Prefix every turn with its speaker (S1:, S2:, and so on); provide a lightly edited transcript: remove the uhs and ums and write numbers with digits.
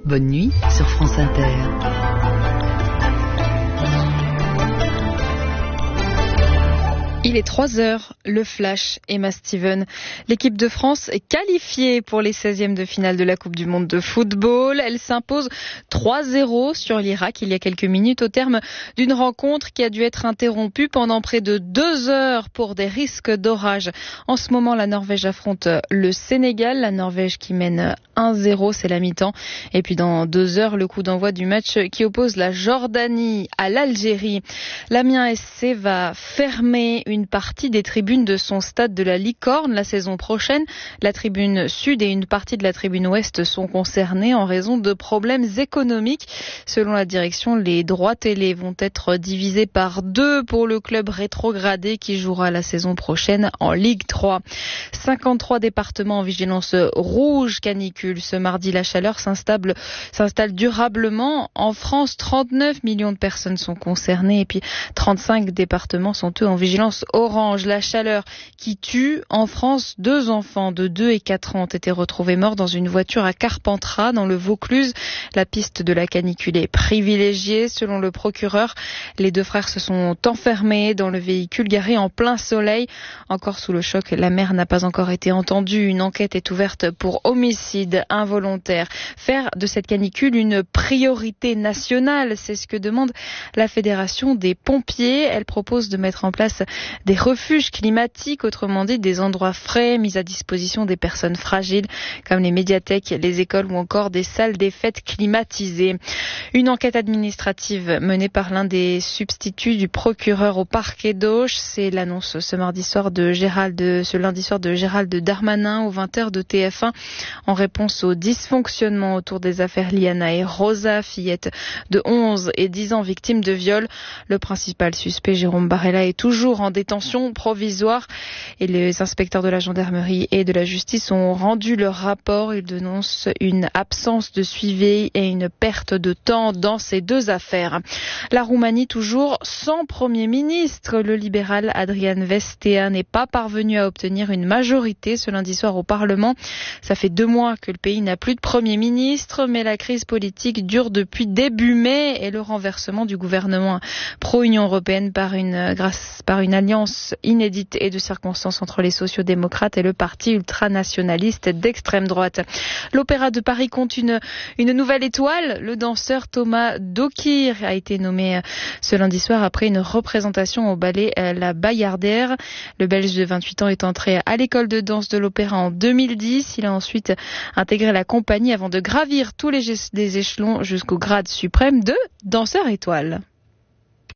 S1: Bonne nuit sur France Inter.
S2: Il est 3h, le flash, Emma Steven. L'équipe de France est qualifiée pour les 16e de finale de la Coupe du Monde de football. Elle s'impose 3-0 sur l'Irak il y a quelques minutes au terme d'une rencontre qui a dû être interrompue pendant près de 2 heures pour des risques d'orage. En ce moment, la Norvège affronte le Sénégal. La Norvège qui mène 1-0, c'est la mi-temps. Et puis dans 2 heures, le coup d'envoi du match qui oppose la Jordanie à l'Algérie. L'Amiens SC va fermer une partie des tribunes de son stade de la Licorne la saison prochaine. La tribune sud et une partie de la tribune ouest sont concernées en raison de problèmes économiques. Selon la direction, les droits télé vont être divisés par 2 pour le club rétrogradé qui jouera la saison prochaine en Ligue 3. 53 départements en vigilance rouge canicule. Ce mardi, la chaleur s'installe durablement. En France, 39 millions de personnes sont concernées et puis 35 départements sont eux en vigilance orange. La chaleur qui tue. En France, 2 enfants de 2 et 4 ans ont été retrouvés morts dans une voiture à Carpentras, dans le Vaucluse. La piste de la canicule est privilégiée. Selon le procureur, les 2 frères se sont enfermés dans le véhicule garé en plein soleil. Encore sous le choc, la mère n'a pas encore été entendue. Une enquête est ouverte pour homicide involontaire. Faire de cette canicule une priorité nationale, c'est ce que demande la Fédération des pompiers. Elle propose de mettre en place des refuges climatiques, autrement dit des endroits frais mis à disposition des personnes fragiles comme les médiathèques, les écoles ou encore des salles des fêtes climatisées. Une enquête administrative menée par l'un des substituts du procureur au parquet d'Auch, c'est l'annonce ce lundi soir de Gérald Darmanin aux 20h de TF1 en réponse au dysfonctionnement autour des affaires Liana et Rosa, fillettes de 11 et 10 ans victimes de viol. Le principal suspect, Jérôme Barella, est toujours en détention provisoire et les inspecteurs de la gendarmerie et de la justice ont rendu leur rapport. Ils dénoncent une absence de suivi et une perte de temps dans ces 2 affaires. La Roumanie toujours sans Premier ministre. Le libéral Adrian Vestea n'est pas parvenu à obtenir une majorité ce lundi soir au Parlement. Ça fait 2 mois que le pays n'a plus de Premier ministre, mais la crise politique dure depuis début mai et le renversement du gouvernement pro-Union européenne par une alliance inédite et de circonstances entre les sociodémocrates et le parti ultranationaliste d'extrême droite. L'Opéra de Paris compte une nouvelle étoile. Le danseur Thomas Dokir a été nommé ce lundi soir après une représentation au ballet La Bayardère. Le Belge de 28 ans est entré à l'école de danse de l'Opéra en 2010. Il a ensuite intégré la compagnie avant de gravir tous les échelons jusqu'au grade suprême de danseur étoile.